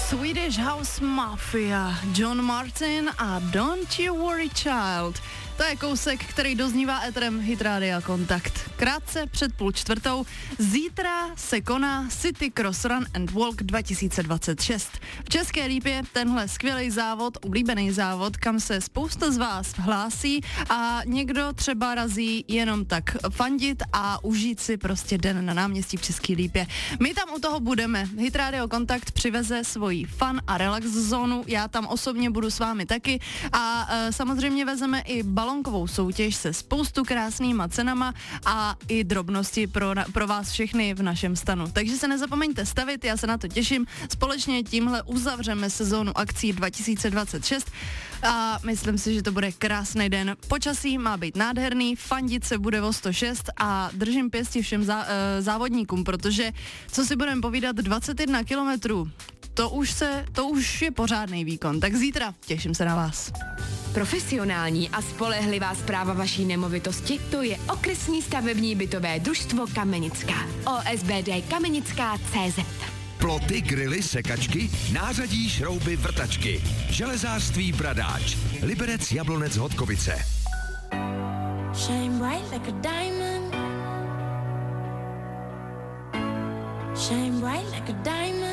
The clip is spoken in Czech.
Swedish House Mafia, John Martin a Don't You Worry Child. To je kousek, který doznívá éterem Hit Rádia Kontakt. Krátce před 3:30 zítra se koná City Cross Run and Walk 2026. V České Lípě tenhle skvělý závod, oblíbený závod, kam se spousta z vás hlásí a někdo třeba razí jenom tak fandit a užít si prostě den na náměstí v České Lípě. My tam u toho budeme. Hit Radio Kontakt přiveze svoji fun a relax zónu, já tam osobně budu s vámi taky a samozřejmě vezeme i balonkovou soutěž se spoustu krásnýma cenama a i drobnosti pro vás všechny v našem stanu. Takže se nezapomeňte stavit, já se na to těším. Společně tímhle uzavřeme sezónu akcí 2026 a myslím si, že to bude krásný den. Počasí má být nádherný, fandit se bude o 106 a držím pěsti všem závodníkům, protože co si budeme povídat, 21 kilometrů, to už je pořádný výkon. Tak zítra těším se na vás. Profesionální a spolehlivá správa vaší nemovitosti, to je Okresní stavební bytové družstvo Kamenická. OSBD Kamenická.cz. Ploty, grily, sekačky, nářadí, šrouby, vrtačky. Železářství Bradáč. Liberec, Jablonec, Hodkovice. Shine bright like a diamond. Shine bright like a diamond.